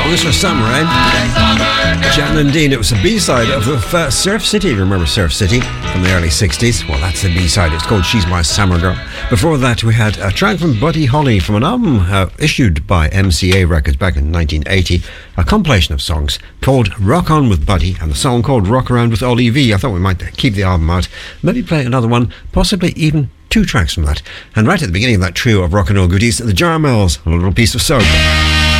This was Summer, eh? Jan and Dean. It was a B-side of Surf City. Remember Surf City from the early 60s? Well, that's the B-side. It's called She's My Summer Girl. Before that, we had a track from Buddy Holly from an album issued by MCA Records back in 1980. A compilation of songs called Rock On with Buddy and the song called Rock Around with Ollie V. I thought we might keep the album out. Maybe play another one, possibly even 2 tracks from that. And right at the beginning of that trio of rock and roll goodies, the Jarmels, a little piece of soap.